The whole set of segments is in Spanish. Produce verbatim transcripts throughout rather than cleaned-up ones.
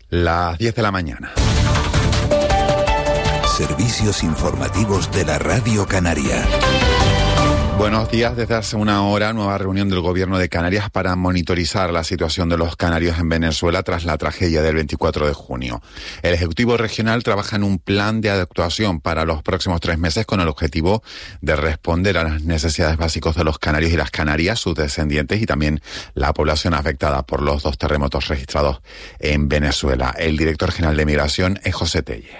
Las diez de la mañana. Servicios informativos de la Radio Canaria. Buenos días. Desde hace una hora, nueva reunión del Gobierno de Canarias para monitorizar la situación de los canarios en Venezuela tras la tragedia del veinticuatro de junio. El Ejecutivo Regional trabaja en un plan de actuación para los próximos tres meses con el objetivo de responder a las necesidades básicas de los canarios y las canarias, sus descendientes y también la población afectada por los dos terremotos registrados en Venezuela. El director general de Migración es José Tellez.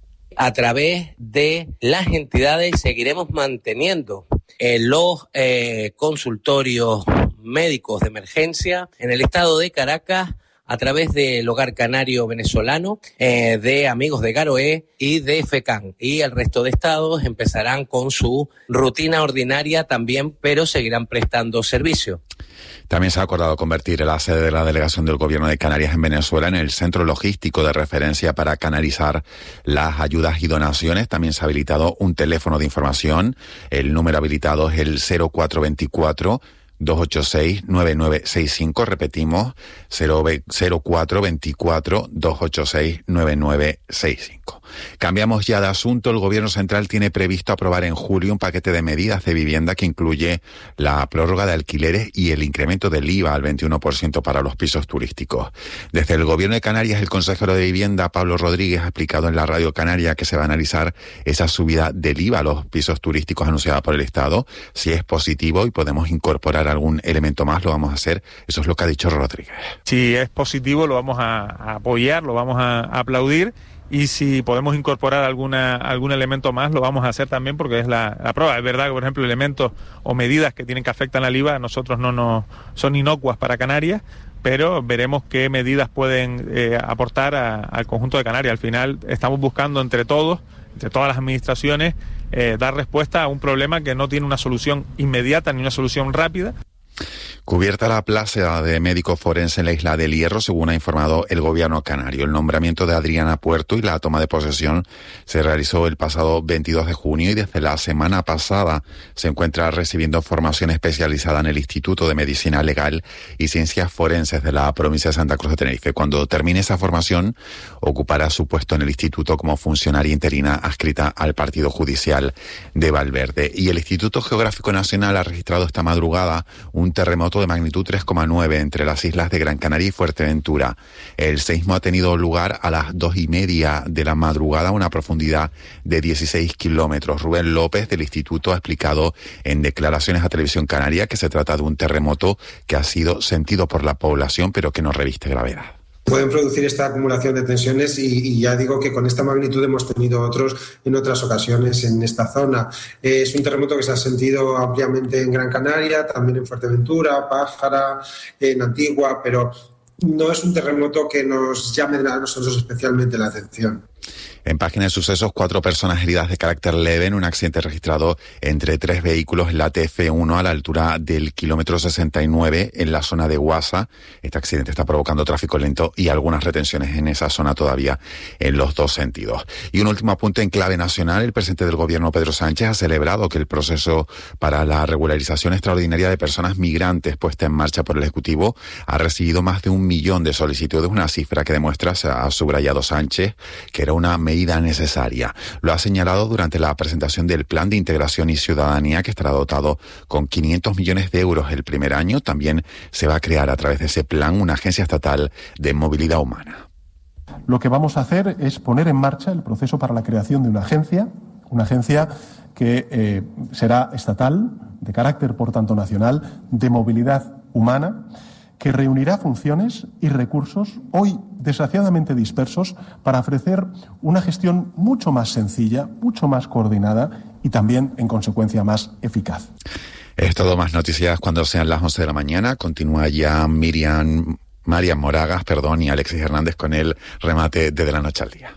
A través de las entidades seguiremos manteniendo eh, los eh, consultorios médicos de emergencia en el estado de Caracas a través del Hogar Canario Venezolano, eh, de Amigos de Garoé y de FECAN. Y el resto de estados empezarán con su rutina ordinaria también, pero seguirán prestando servicio. También se ha acordado convertir la sede de la delegación del Gobierno de Canarias en Venezuela en el centro logístico de referencia para canalizar las ayudas y donaciones. También se ha habilitado un teléfono de información. El número habilitado es el cero cuatro veinticuatro, dos ochenta y seis, nueve nueve sesenta y cinco. Repetimos, cero cuatro veinticuatro, dos ochenta y seis, nueve nueve sesenta y cinco. Cambiamos ya de asunto. El Gobierno Central tiene previsto aprobar en julio un paquete de medidas de vivienda que incluye la prórroga de alquileres y el incremento del I V A al veintiuno por ciento para los pisos turísticos. Desde el Gobierno de Canarias, el consejero de Vivienda, Pablo Rodríguez, ha explicado en la Radio Canaria que se va a analizar esa subida del I V A a los pisos turísticos anunciada por el Estado. Si es positivo y podemos incorporar algún elemento más, lo vamos a hacer. Eso es lo que ha dicho Rodríguez. Si es positivo, lo vamos a, a apoyar, lo vamos a, a aplaudir. Y si podemos incorporar alguna algún elemento más, lo vamos a hacer también porque es la, la prueba. Es verdad que, por ejemplo, elementos o medidas que tienen que afectar al I V A a nosotros no nos son inocuas para Canarias, pero veremos qué medidas pueden eh, aportar a, al conjunto de Canarias. Al final estamos buscando entre todos, entre todas las administraciones, eh, dar respuesta a un problema que no tiene una solución inmediata ni una solución rápida. Cubierta la plaza de médico forense en la isla del Hierro, según ha informado el gobierno canario. El nombramiento de Adriana Puerto y la toma de posesión se realizó el pasado veintidós de junio y desde la semana pasada se encuentra recibiendo formación especializada en el Instituto de Medicina Legal y Ciencias Forenses de la provincia de Santa Cruz de Tenerife. Cuando termine esa formación, ocupará su puesto en el instituto como funcionaria interina adscrita al Partido Judicial de Valverde. Y el Instituto Geográfico Nacional ha registrado esta madrugada un terremoto de magnitud tres coma nueve entre las islas de Gran Canaria y Fuerteventura. El seísmo ha tenido lugar a las dos y media de la madrugada a una profundidad de dieciséis kilómetros. Rubén López del Instituto ha explicado en declaraciones a Televisión Canaria que se trata de un terremoto que ha sido sentido por la población pero que no reviste gravedad. Pueden producir esta acumulación de tensiones y, y ya digo que con esta magnitud hemos tenido otros en otras ocasiones en esta zona. Eh, es un terremoto que se ha sentido ampliamente en Gran Canaria, también en Fuerteventura, Pájara, en Antigua, pero no es un terremoto que nos llame a nosotros especialmente la atención. En página de sucesos, cuatro personas heridas de carácter leve en un accidente registrado entre tres vehículos en la T F uno a la altura del kilómetro sesenta y nueve en la zona de Guasa. Este accidente está provocando tráfico lento y algunas retenciones en esa zona todavía en los dos sentidos. Y un último apunte en clave nacional. El presidente del gobierno, Pedro Sánchez, ha celebrado que el proceso para la regularización extraordinaria de personas migrantes puesta en marcha por el Ejecutivo ha recibido más de un millón de solicitudes, una cifra que demuestra, se ha subrayado Sánchez, que era una medida necesaria. Lo ha señalado durante la presentación del Plan de Integración y Ciudadanía, que estará dotado con quinientos millones de euros el primer año. También se va a crear a través de ese plan una agencia estatal de movilidad humana. Lo que vamos a hacer es poner en marcha el proceso para la creación de una agencia, una agencia que eh, será estatal, de carácter por tanto nacional, de movilidad humana, que reunirá funciones y recursos hoy desgraciadamente dispersos para ofrecer una gestión mucho más sencilla, mucho más coordinada y también, en consecuencia, más eficaz. Es todo. Más noticias cuando sean las once de la mañana. Continúa ya Miriam, Marian Moragas, perdón, y Alexis Hernández con el remate de, de la noche al día.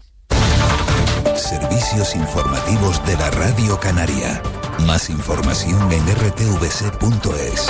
Servicios informativos de la Radio Canaria. Más información en r t v c punto es.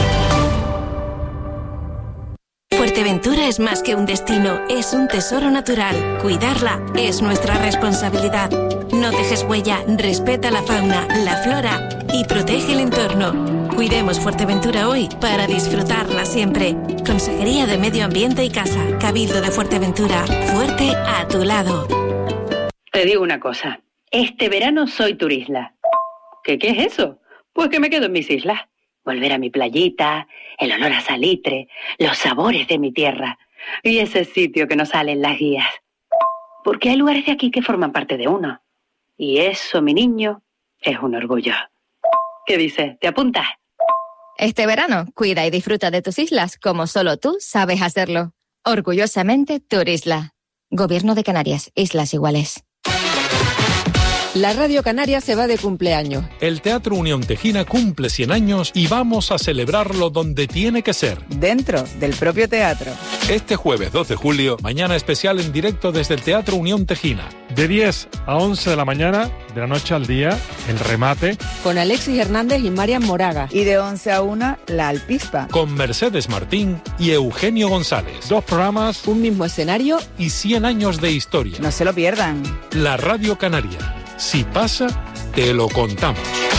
Fuerteventura es más que un destino, es un tesoro natural. Cuidarla es nuestra responsabilidad. No dejes huella, respeta la fauna, la flora y protege el entorno. Cuidemos Fuerteventura hoy para disfrutarla siempre. Consejería de Medio Ambiente y Casa, Cabildo de Fuerteventura. Fuerte a tu lado. Te digo una cosa. Este verano soy turisla. ¿Qué, qué es eso? Pues que me quedo en mis islas. Volver a mi playita, el olor a salitre, los sabores de mi tierra y ese sitio que no sale en las guías. Porque hay lugares de aquí que forman parte de uno. Y eso, mi niño, es un orgullo. ¿Qué dices? ¿Te apuntas? Este verano, cuida y disfruta de tus islas como solo tú sabes hacerlo. Orgullosamente, Turisla. Gobierno de Canarias, Islas Iguales. La Radio Canaria se va de cumpleaños. El Teatro Unión Tejina cumple cien años y vamos a celebrarlo donde tiene que ser. Dentro del propio teatro. Este jueves dos de julio, mañana especial en directo desde el Teatro Unión Tejina. De diez a once de la mañana, de la noche al día, el remate. Con Alexis Hernández y Marian Moraga. Y de once a una, La Alpispa. Con Mercedes Martín y Eugenio González. Dos programas. Un mismo escenario. Y cien años de historia. No se lo pierdan. La Radio Canaria. Si pasa, te lo contamos.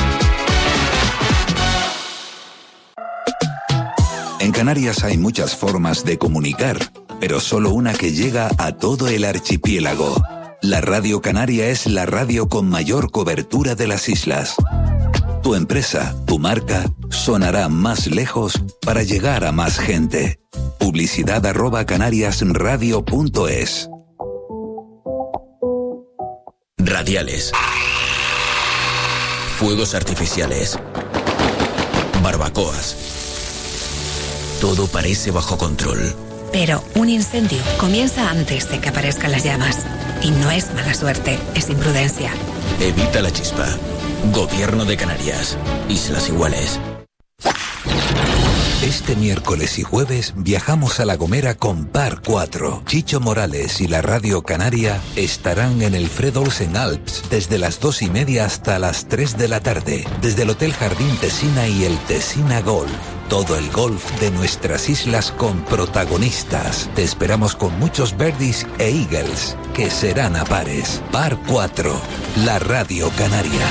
En Canarias hay muchas formas de comunicar, pero solo una que llega a todo el archipiélago. La Radio Canaria es la radio con mayor cobertura de las islas. Tu empresa, tu marca, sonará más lejos para llegar a más gente. Publicidad arroba canariasradio punto es. Radiales, fuegos artificiales, barbacoas. Todo parece bajo control. Pero un incendio comienza antes de que aparezcan las llamas. Y no es mala suerte, es imprudencia. Evita la chispa. Gobierno de Canarias. Islas Iguales. Este miércoles y jueves viajamos a La Gomera con Par cuatro. Chicho Morales y la Radio Canaria estarán en el Fred Olsen Alps desde las dos y media hasta las tres de la tarde. Desde el Hotel Jardín Tesina y el Tesina Golf. Todo el golf de nuestras islas con protagonistas. Te esperamos con muchos birdies e eagles, que serán a pares. Par cuatro, la Radio Canaria.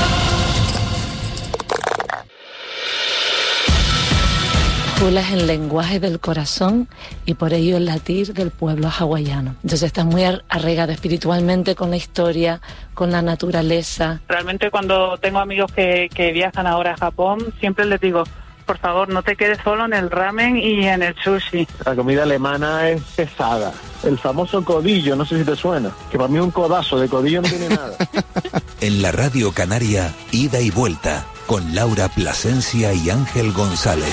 Hula es el lenguaje del corazón y por ello el latir del pueblo hawaiano. Entonces estás muy arraigada espiritualmente con la historia, con la naturaleza. Realmente cuando tengo amigos que, que viajan ahora a Japón, siempre les digo, por favor, no te quedes solo en el ramen y en el sushi. La comida alemana es pesada. El famoso codillo, no sé si te suena, que para mí un codazo de codillo no tiene nada. En la Radio Canaria, ida y vuelta, con Laura Plasencia y Ángel González.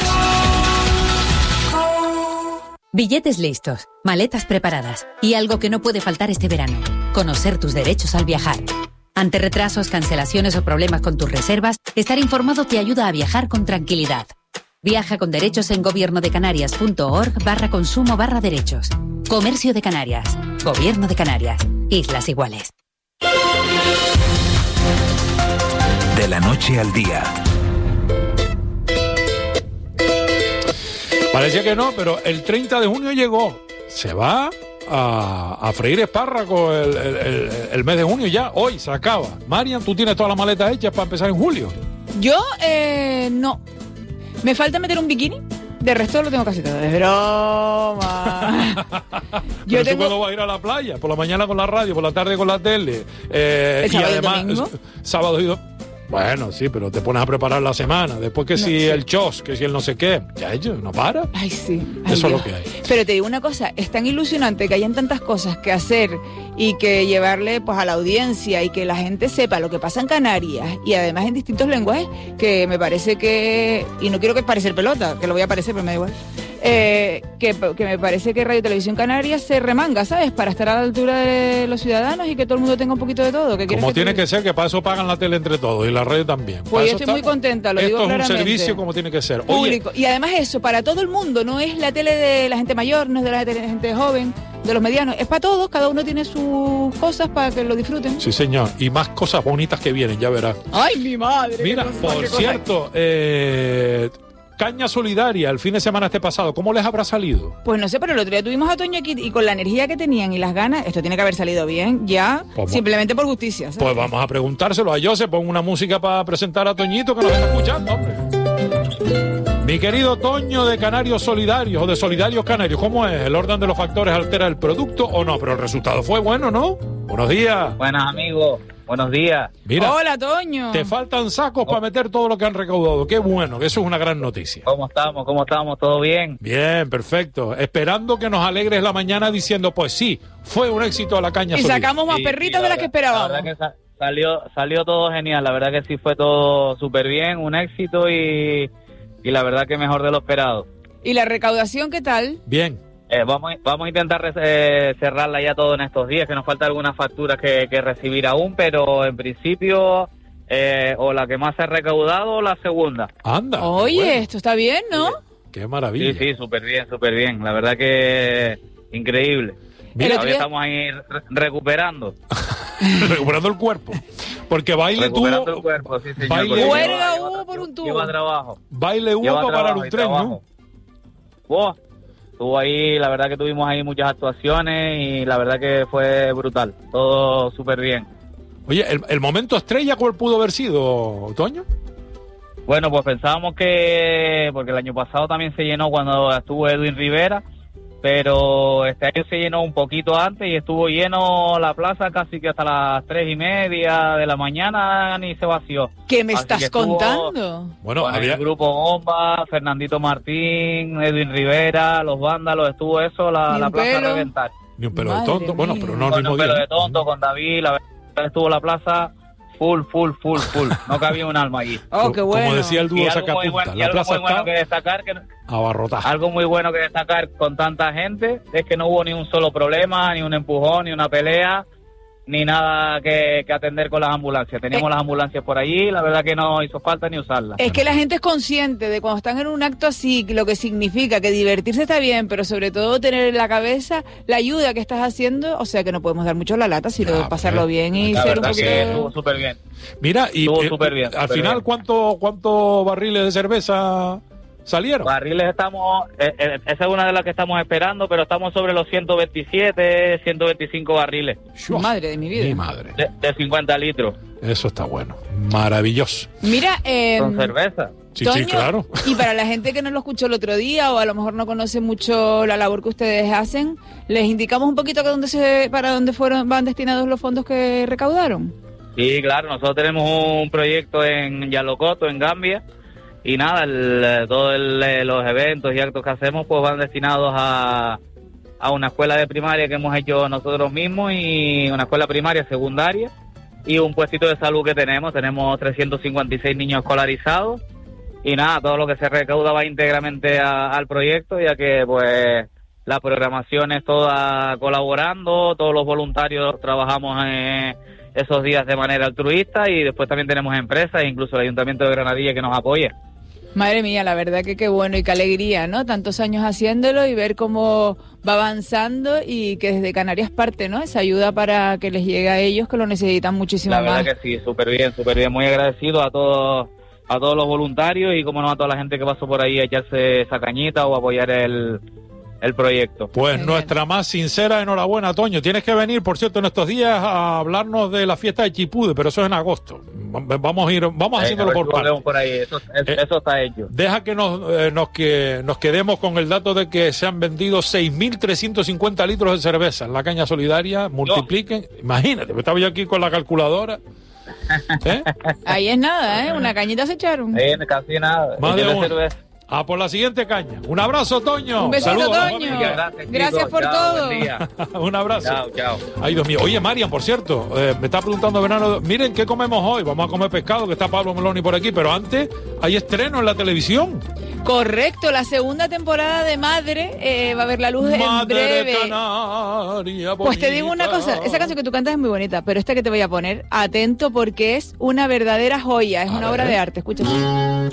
Billetes listos, maletas preparadas y algo que no puede faltar este verano, conocer tus derechos al viajar. Ante retrasos, cancelaciones o problemas con tus reservas, estar informado te ayuda a viajar con tranquilidad. Viaja con derechos en gobiernodecanarias.org barra consumo barra derechos. Comercio de Canarias. Gobierno de Canarias. Islas Iguales. De la noche al día. Parecía que no, pero el treinta de junio llegó. Se va a, a freír espárragos el, el, el, el mes de junio ya. Hoy se acaba. Marian, ¿tú tienes todas las maletas hechas para empezar en julio? Yo, eh, no. Me falta meter un bikini. De resto lo tengo casi todo. Es broma. Yo tengo... ¿Tú cuándo vas a ir a la playa? Por la mañana con la radio, por la tarde con la tele. Eh, ¿El sábado y además, y domingo? Sábado y domingo. Bueno, sí, pero te pones a preparar la semana. Después que no, si sí. el chos, que si el no sé qué. Ya ellos no para. Ay, sí. Eso Ay, es Dios. lo que hay. Pero te digo una cosa, es tan ilusionante que hayan tantas cosas que hacer y que llevarle pues a la audiencia y que la gente sepa lo que pasa en Canarias y además en distintos lenguajes, que me parece que, y no quiero que parecer pelota, que lo voy a parecer, pero me da igual. Eh, que, que me parece que Radio Televisión Canaria se remanga, ¿sabes? Para estar a la altura de los ciudadanos y que todo el mundo tenga un poquito de todo. ¿Qué como que tiene te... que ser, que para eso pagan la tele entre todos y la radio también. Pues yo estoy muy contenta, lo digo claramente. Esto es un servicio como tiene que ser. Público. Oye, y además eso, para todo el mundo, no es la tele de la gente mayor, no es de la gente joven, de los medianos, es para todos, cada uno tiene sus cosas para que lo disfruten. Sí, señor, y más cosas bonitas que vienen, ya verás. ¡Ay, mi madre! Mira, por cierto, eh... Caña Solidaria, el fin de semana este pasado, ¿cómo les habrá salido? Pues no sé, pero el otro día tuvimos a Toño aquí y con la energía que tenían y las ganas, esto tiene que haber salido bien, ya, ¿cómo? Simplemente por justicia, ¿sabes? Pues vamos a preguntárselo a Joseph, pon una música para presentar a Toñito que nos está escuchando, hombre. estamos. Mi querido Toño de Canarios Solidarios o de Solidarios Canarios, ¿cómo es? ¿El orden de los factores altera el producto o no? Pero el resultado fue bueno, ¿no? Buenos días. Buenas, amigos. Buenos días. Mira, hola, Toño. Te faltan sacos oh. para meter todo lo que han recaudado. Qué bueno, eso es una gran noticia. ¿Cómo estamos? ¿Cómo estamos? ¿Todo bien? Bien, perfecto. Esperando que nos alegres la mañana diciendo, pues sí, fue un éxito a la caña. Y solidaria. Sacamos más sí, perritas sí, de las que esperábamos. La verdad que sa- salió, salió todo genial. La verdad que sí fue todo súper bien, un éxito y, y la verdad que mejor de lo esperado. ¿Y la recaudación qué tal? Bien. Eh, vamos, vamos a intentar eh, cerrarla ya todo en estos días, que nos falta algunas facturas que, que recibir aún, pero en principio eh, o la que más se ha recaudado o la segunda. Anda. Oye, bueno. Esto está bien, ¿no? Sí. Qué maravilla. Sí, sí, súper bien, súper bien. La verdad que increíble. Mira, todavía estamos ahí re- recuperando. Recuperando el cuerpo. Porque baile recuperando tuvo... el cuerpo, sí, señor. Baile huelga hubo por un tubo. Lleva trabajo. Baile hubo para parar un tren, ¿no? Wow. Estuvo ahí, la verdad que tuvimos ahí muchas actuaciones y la verdad que fue brutal, todo súper bien. Oye, ¿el, el momento estrella cuál pudo haber sido, Toño? Bueno, pues pensábamos que, porque el año pasado también se llenó cuando estuvo Edwin Rivera, pero este año se llenó un poquito antes y estuvo lleno la plaza casi que hasta las tres y media de la mañana ni se vació. ¿Qué me Así estás estuvo, contando? Bueno, había el grupo Bomba, Fernandito Martín, Edwin Rivera, los vándalos, estuvo eso, la, la plaza a reventar. Ni un pelo Madre de tonto, mía. Bueno, pero no Bueno, el mismo un pelo día. de tonto con David, la verdad estuvo la plaza full, full, full, full. No cabía un alma allí. Oh, qué bueno. Como decía el dúo Sacapunta, bueno, la plaza muy bueno está que destacar que abarrotada. Algo muy bueno que destacar con tanta gente es que no hubo ni un solo problema, ni un empujón, ni una pelea, ni nada que, que atender con las ambulancias. Teníamos eh, las ambulancias por allí, la verdad que no hizo falta ni usarlas. Es que la gente es consciente de cuando están en un acto así, lo que significa que divertirse está bien, pero sobre todo tener en la cabeza la ayuda que estás haciendo, o sea que no podemos dar mucho la lata, sino ya, pasarlo bien y la ser un verdad poquito... que estuvo súper bien. Mira, y estuvo eh, súper bien, al súper final, bien. ¿cuánto, ¿cuántos barriles de cerveza salieron? Barriles estamos, eh, eh, esa es una de las que estamos esperando, pero estamos sobre los ciento veintisiete, ciento veinticinco barriles. Uf, madre de mi vida. Mi madre. De, de cincuenta litros. Eso está bueno. Maravilloso. Mira, eh, con cerveza. Sí, Toño, sí, claro. Y para la gente que no lo escuchó el otro día o a lo mejor no conoce mucho la labor que ustedes hacen, les indicamos un poquito que dónde se, para dónde fueron van destinados los fondos que recaudaron. Sí, claro. Nosotros tenemos un proyecto en Yalocoto, en Gambia. Y nada, el, todos los eventos y actos que hacemos pues van destinados a, a una escuela de primaria que hemos hecho nosotros mismos y una escuela primaria secundaria y un puestito de salud que tenemos. Tenemos trescientos cincuenta y seis niños escolarizados y nada, todo lo que se recauda va íntegramente a, al proyecto, ya que pues la programación es toda colaborando, todos los voluntarios trabajamos en esos días de manera altruista y después también tenemos empresas e incluso el Ayuntamiento de Granadilla que nos apoya. Madre mía, la verdad que qué bueno y qué alegría, ¿no? Tantos años haciéndolo y ver cómo va avanzando y que desde Canarias parte, ¿no? Esa ayuda para que les llegue a ellos que lo necesitan muchísimo más. La verdad más. Que sí, súper bien, súper bien. Muy agradecido a todos a todos los voluntarios y como no a toda la gente que pasó por ahí a echarse esa cañita o apoyar el, el proyecto. Pues Muy nuestra bien. Más sincera enhorabuena, Toño. Tienes que venir, por cierto, en estos días a hablarnos de la fiesta de Chipude, pero eso es en agosto. Vamos a ir, vamos Ahí, haciéndolo por partes. Por ahí, eso, eso, eh, eso está hecho. Deja que nos, eh, nos que nos quedemos con el dato de que se han vendido seis mil trescientos cincuenta litros de cerveza en la caña solidaria. Multipliquen, no. Imagínate, estaba yo aquí con la calculadora. ¿Eh? Ahí es nada, ¿eh? Una cañita se echaron. Ahí casi nada. Más de una. Ah, por la siguiente caña. Un abrazo, Toño. Un besito, Saludos, Toño. Gracias, Gracias por chao, todo. Un abrazo. Chao, chao. Ay, Dios mío. Oye, Marian, por cierto, eh, me está preguntando Venano, miren, ¿qué comemos hoy? Vamos a comer pescado, que está Pablo Meloni por aquí, pero antes hay estreno en la televisión. Correcto, la segunda temporada de Madre eh, va a ver la luz Madre en breve. Canaria, pues te digo una cosa, esa canción que tú cantas es muy bonita, pero esta que te voy a poner, atento porque es una verdadera joya, es a una ver. obra de arte, escucha.